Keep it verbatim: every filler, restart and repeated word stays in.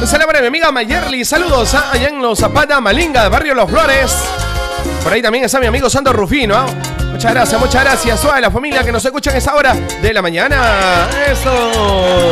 Un saludo para mi amiga Mayerly. Saludos ¿eh? allá en Los Zapata, Malinga, de Barrio Los Flores. Por ahí también está mi amigo Sandro Rufino. ¿eh? Muchas gracias, muchas gracias. Toda la familia que nos escucha en esa hora de la mañana. Eso.